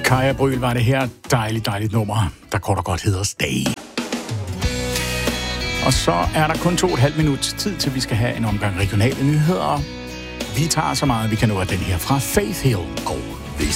Kaja Bryl var det her. Dejligt nummer, der kort og godt hedder Stay. Og så er der kun 2,5 minutter tid til, vi skal have en omgang regionale nyheder. Vi tager så meget, vi kan nå af den her fra Faith Hill og